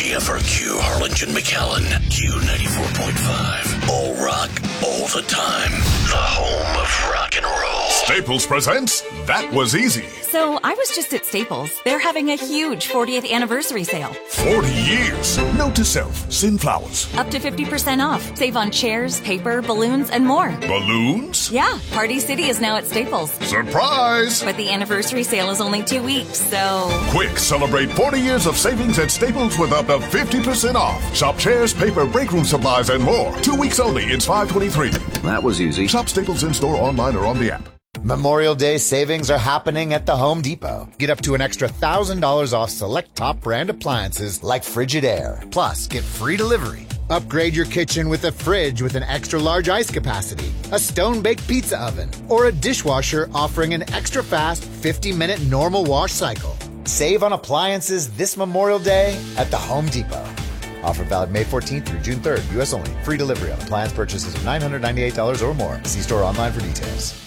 KFRQ Harlingen McAllen, Q94.5. All rock, all the time. The home of rock and roll. Staples presents That Was Easy. So I was just at Staples. They're having a huge 40th anniversary sale. 40 years. Note to self, send flowers. Up to 50% off. Save on chairs, paper, balloons, and more. Balloons? Yeah, Party City is now at Staples. Surprise! But the anniversary sale is only 2 weeks, so... Quick, celebrate 40 years of savings at Staples with up to 50% off. Shop chairs, paper, break room supplies, and more. 2 weeks only. It's $5.23. That was easy. Shop Staples in-store, online, or on the app. Memorial Day savings are happening at the Home Depot. Get up to an extra $1,000 off select top brand appliances like Frigidaire. Plus, get free delivery. Upgrade your kitchen with a fridge with an extra large ice capacity, a stone-baked pizza oven, or a dishwasher offering an extra fast 50-minute normal wash cycle. Save on appliances this Memorial Day at the Home Depot. Offer valid May 14th through June 3rd. U.S. only. Free delivery on appliance purchases of $998 or more. See store online for details.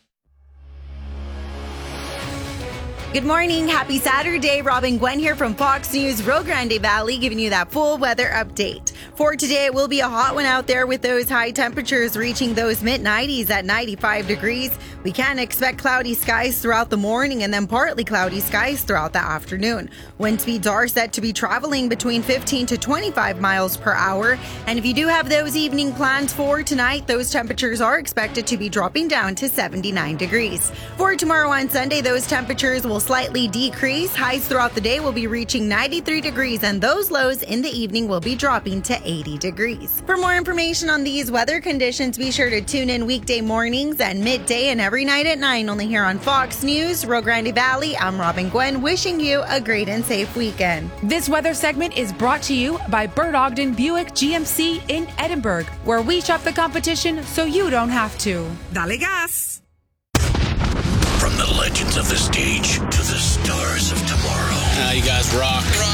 Good morning. Happy Saturday. Robin Gwen here from Fox News Rio Grande Valley giving you that full weather update. For today, it will be a hot one out there with those high temperatures reaching those mid-90s at 95 degrees. We can expect cloudy skies throughout the morning and then partly cloudy skies throughout the afternoon. Wind speeds are set to be traveling between 15 to 25 miles per hour. And if you do have those evening plans for tonight, those temperatures are expected to be dropping down to 79 degrees. For tomorrow on Sunday, those temperatures will slightly decrease. Highs throughout the day will be reaching 93 degrees and those lows in the evening will be dropping to 80 degrees. For more information on these weather conditions, be sure to tune in weekday mornings and midday and every night at 9 only here on Fox News Rio Grande Valley. I'm Robin Gwen wishing you a great and safe weekend. This weather segment is brought to you by Bert Ogden Buick GMC in Edinburgh, where we shop the competition so you don't have to. Dale gas! From the legends of the stage to the stars of tomorrow. You guys rock.